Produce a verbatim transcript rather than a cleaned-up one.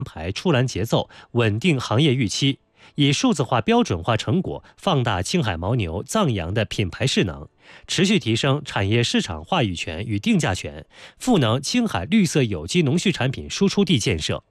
排出栏节奏，稳定行业预期，以数字化标准化成果放大青海牦牛、藏羊的品牌势能，持续提升产业市场话语权与定价权，赋能青海绿色有机农畜产品输出地建设。